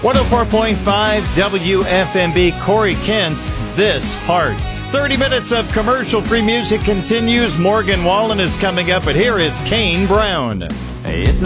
104.5 WFMB, Corey Kent's This Part. 30 minutes of commercial-free music continues. Morgan Wallen is coming up, but here is Kane Brown. It's